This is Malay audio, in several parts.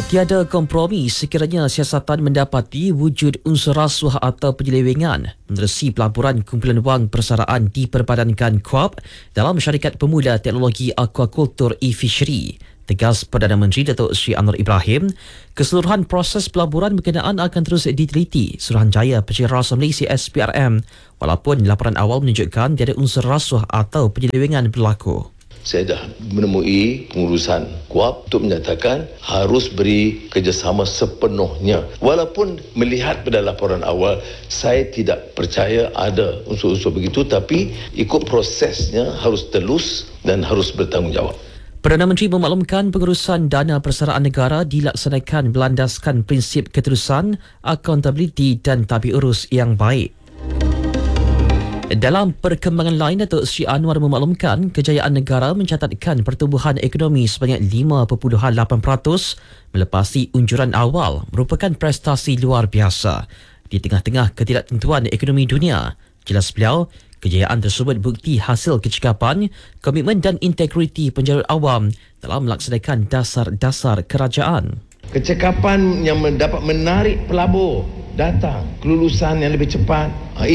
Tiada kompromi sekiranya siasatan mendapati wujud unsur rasuah atau penyelewengan menerusi pelaburan kumpulan wang persaraan diperbadankan KUAP dalam syarikat pemula teknologi aquakultur e-fishery. Tegas Perdana Menteri Datuk Seri Anwar Ibrahim, keseluruhan proses pelaburan berkenaan akan terus diteliti Suruhanjaya Pesisir Rasa Malaysia SPRM walaupun laporan awal menunjukkan tiada unsur rasuah atau penyelewengan berlaku. Saya dah menemui pengurusan KUAP untuk menyatakan harus beri kerjasama sepenuhnya. Walaupun melihat pada laporan awal, saya tidak percaya ada unsur-unsur begitu, tapi ikut prosesnya harus telus dan harus bertanggungjawab. Perdana Menteri memaklumkan pengurusan dana persaraan negara dilaksanakan berlandaskan prinsip keterusan, accountability dan tabi urus yang baik. Dalam perkembangan lain, Datuk Seri Anwar memaklumkan kejayaan negara mencatatkan pertumbuhan ekonomi sebanyak 5.8% melepasi unjuran awal merupakan prestasi luar biasa di tengah-tengah ketidaktentuan ekonomi dunia. Jelas beliau, kejayaan tersebut bukti hasil kecekapan, komitmen dan integriti penjalur awam dalam melaksanakan dasar-dasar kerajaan. Kecekapan yang dapat menarik pelabur datang, kelulusan yang lebih cepat,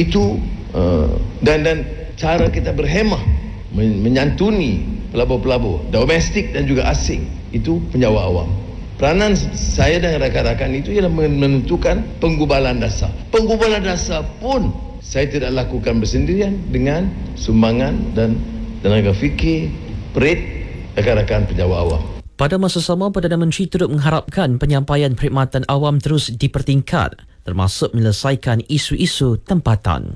dan cara kita berhemah menyantuni pelabur-pelabur domestik dan juga asing, itu penjawat awam. Peranan saya dan rakan-rakan itu ialah menentukan penggubalan dasar. Penggubalan dasar pun saya tidak lakukan bersendirian, dengan sumbangan dan tenaga fikir, perit rakan-rakan penjawat awam. Pada masa sama, Perdana Menteri turut mengharapkan penyampaian perkhidmatan awam terus dipertingkat, termasuk menyelesaikan isu-isu tempatan.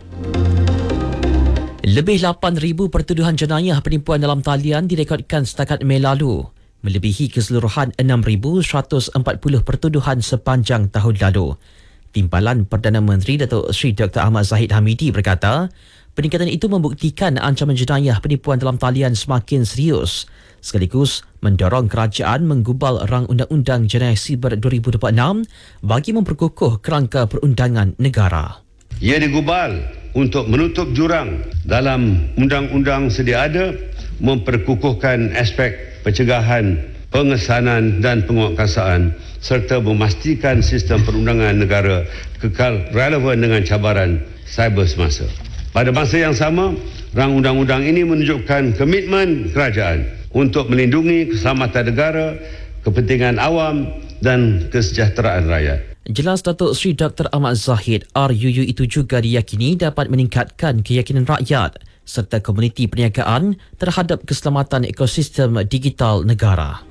Lebih 8,000 pertuduhan jenayah penipuan dalam talian direkodkan setakat Mei lalu, melebihi keseluruhan 6,140 pertuduhan sepanjang tahun lalu. Timbalan Perdana Menteri Datuk Seri Dr. Ahmad Zahid Hamidi berkata, peningkatan itu membuktikan ancaman jenayah penipuan dalam talian semakin serius, sekaligus mendorong kerajaan menggubal rang Undang-Undang Jenayah Siber 2026 bagi memperkukuh kerangka perundangan negara. Ia digubal untuk menutup jurang dalam undang-undang sedia ada, memperkukuhkan aspek pencegahan, pengesanan dan penguatkuasaan serta memastikan sistem perundangan negara kekal relevan dengan cabaran cyber semasa. Pada masa yang sama, rang undang-undang ini menunjukkan komitmen kerajaan untuk melindungi keselamatan negara, kepentingan awam dan kesejahteraan rakyat. Jelas Datuk Seri Dr. Ahmad Zahid, RUU itu juga diyakini dapat meningkatkan keyakinan rakyat serta komuniti perniagaan terhadap keselamatan ekosistem digital negara.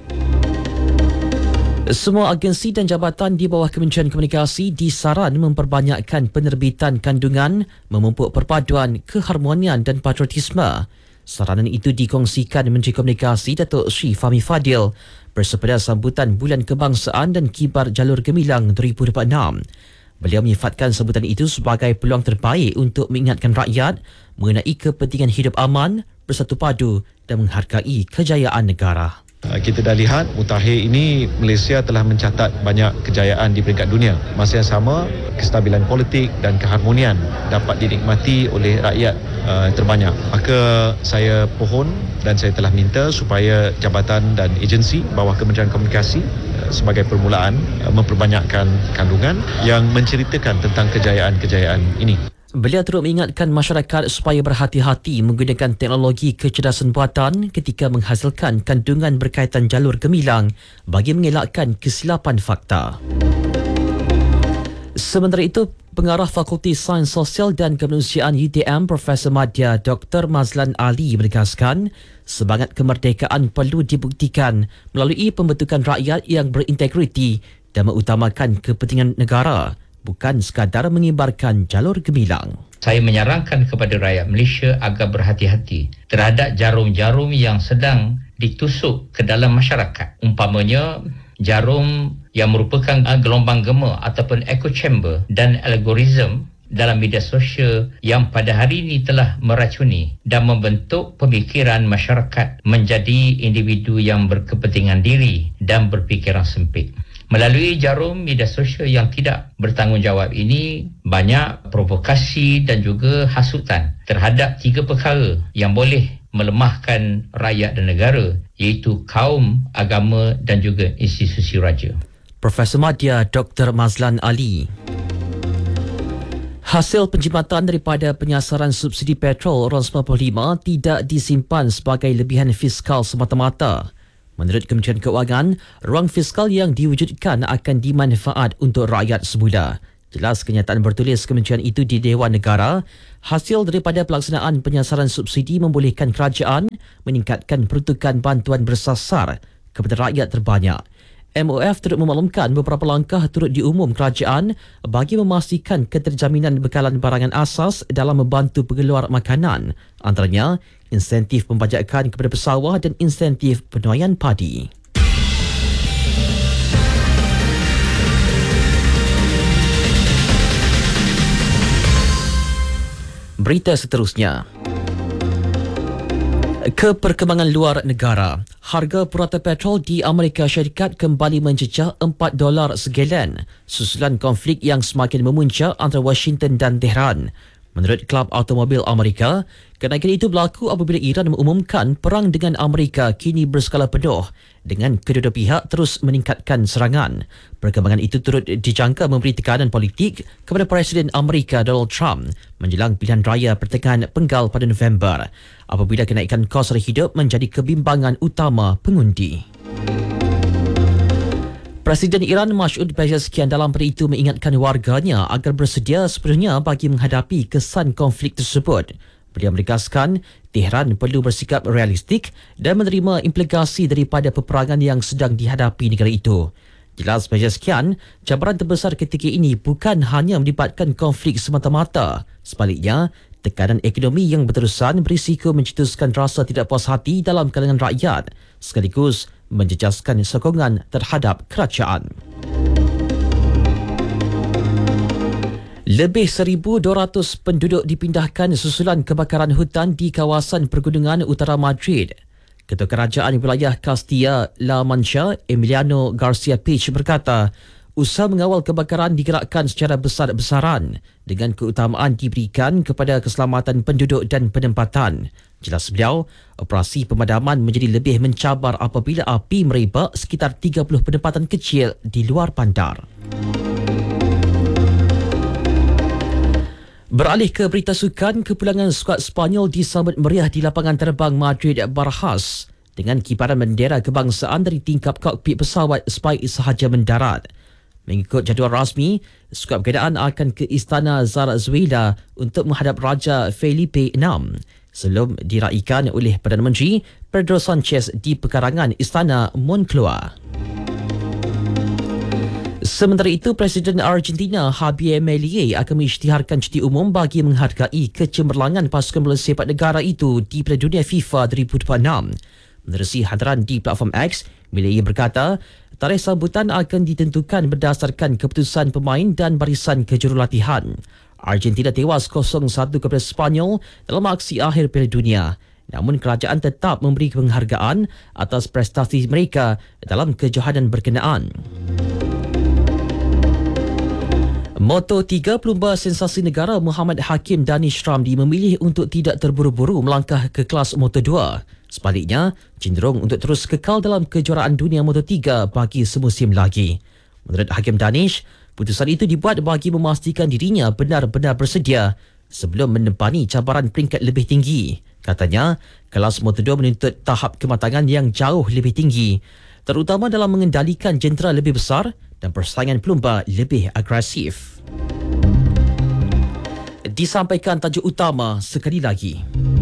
Semua agensi dan jabatan di bawah Kementerian Komunikasi disaran memperbanyakkan penerbitan kandungan memupuk perpaduan, keharmonian dan patriotisme. Saranan itu dikongsikan Menteri Komunikasi Datuk Seri Fahmi Fadil bersempena sambutan Bulan Kebangsaan dan Kibar Jalur Gemilang 2026. Beliau menyifatkan sambutan itu sebagai peluang terbaik untuk mengingatkan rakyat mengenai kepentingan hidup aman, bersatu padu dan menghargai kejayaan negara. Kita dah lihat mutakhir ini Malaysia telah mencatat banyak kejayaan di peringkat dunia. Masa yang sama, kestabilan politik dan keharmonian dapat dinikmati oleh rakyat terbanyak. Maka saya pohon dan saya telah minta supaya jabatan dan agensi bawah Kementerian Komunikasi sebagai permulaan memperbanyakkan kandungan yang menceritakan tentang kejayaan-kejayaan ini. Beliau turut mengingatkan masyarakat supaya berhati-hati menggunakan teknologi kecerdasan buatan ketika menghasilkan kandungan berkaitan jalur gemilang bagi mengelakkan kesilapan fakta. Sementara itu, Pengarah Fakulti Sains Sosial dan Kemanusiaan UTM Profesor Madya Dr. Mazlan Ali menegaskan semangat kemerdekaan perlu dibuktikan melalui pembentukan rakyat yang berintegriti dan mengutamakan kepentingan negara, bukan sekadar mengibarkan jalur gemilang. Saya menyarankan kepada rakyat Malaysia agar berhati-hati terhadap jarum-jarum yang sedang ditusuk ke dalam masyarakat. Umpamanya, jarum yang merupakan gelombang gema ataupun echo chamber dan algoritma dalam media sosial yang pada hari ini telah meracuni dan membentuk pemikiran masyarakat menjadi individu yang berkepentingan diri dan berfikiran sempit. Melalui jarum media sosial yang tidak bertanggungjawab ini, banyak provokasi dan juga hasutan terhadap 3 perkara yang boleh melemahkan rakyat dan negara, iaitu kaum, agama dan juga institusi raja. Profesor Madya Dr. Mazlan Ali. Hasil penjimatan daripada penyasaran subsidi petrol RON 95 tidak disimpan sebagai lebihan fiskal semata-mata. Menurut Kementerian Keuangan, ruang fiskal yang diwujudkan akan dimanfaat untuk rakyat semula. Jelas kenyataan bertulis kementerian itu di Dewan Negara, hasil daripada pelaksanaan penyasaran subsidi membolehkan kerajaan meningkatkan peruntukan bantuan bersasar kepada rakyat terbanyak. MOF turut memaklumkan beberapa langkah turut diumum kerajaan bagi memastikan keterjaminan bekalan barangan asas dalam membantu pengeluar makanan, antaranya insentif pembajakan kepada pesawah dan insentif penuaian padi. Berita seterusnya. Keperkembangan luar negara. Harga purata petrol di Amerika Syarikat kembali mencecah $4 segalen susulan konflik yang semakin memuncak antara Washington dan Tehran. Menurut Klub Automobil Amerika, kenaikan itu berlaku apabila Iran mengumumkan perang dengan Amerika kini berskala penuh dengan kedua-dua pihak terus meningkatkan serangan. Perkembangan itu turut dijangka memberi tekanan politik kepada Presiden Amerika Donald Trump menjelang pilihan raya pertengahan penggal pada November apabila kenaikan kos hidup menjadi kebimbangan utama pengundi. Presiden Iran Masoud Pezeshkian dalam pada itu mengingatkan warganya agar bersedia sepenuhnya bagi menghadapi kesan konflik tersebut. Beliau menegaskan Tehran perlu bersikap realistik dan menerima implikasi daripada peperangan yang sedang dihadapi negara itu. Jelas Pezeshkian, cabaran terbesar ketika ini bukan hanya melibatkan konflik semata-mata. Sebaliknya, tekanan ekonomi yang berterusan berisiko mencetuskan rasa tidak puas hati dalam kalangan rakyat sekaligus menjejaskan sokongan terhadap kerajaan. Lebih 1,200 penduduk dipindahkan susulan kebakaran hutan di kawasan pergunungan utara Madrid. Ketua Kerajaan Wilayah Castilla-La Mancha, Emiliano Garcia Pich berkata, usaha mengawal kebakaran digerakkan secara besar-besaran dengan keutamaan diberikan kepada keselamatan penduduk dan penempatan. Jelas beliau, operasi pemadaman menjadi lebih mencabar apabila api merebak sekitar 30 penempatan kecil di luar bandar. Beralih ke berita sukan, kepulangan skuad Sepanyol disambut meriah di lapangan terbang Madrid Barajas dengan kibaran bendera kebangsaan dari tingkap kokpit pesawat sebaik sahaja mendarat. Mengikut jadual rasmi, skuad berkenaan akan ke Istana Zarzuela untuk menghadap Raja Felipe VI sebelum diraikan oleh Perdana Menteri Pedro Sanchez di pekarangan Istana Moncloa. Sementara itu, Presiden Argentina Javier Milei akan mengisytiharkan cuti umum bagi menghargai kecemerlangan pasukan bola sepak negara itu di Piala Dunia FIFA 2026. Menerusi hadaran di platform X, Milei berkata, tarikh sambutan akan ditentukan berdasarkan keputusan pemain dan barisan kejurulatihan. Argentina tewas 0-1 kepada Sepanyol dalam aksi akhir Piala Dunia. Namun kerajaan tetap memberi penghargaan atas prestasi mereka dalam kejohanan berkenaan. Moto3 pelumba sensasi negara Muhammad Hakim Danish Ramli memilih untuk tidak terburu-buru melangkah ke kelas Moto2. Sebaliknya, cenderung untuk terus kekal dalam kejuaraan dunia Moto3 bagi semusim lagi. Menurut Hakim Danish, putusan itu dibuat bagi memastikan dirinya benar-benar bersedia sebelum menempani cabaran peringkat lebih tinggi. Katanya, kelas Moto2 menuntut tahap kematangan yang jauh lebih tinggi, terutama dalam mengendalikan jentera lebih besar dan persaingan pelumba lebih agresif. Disampaikan tajuk utama sekali lagi.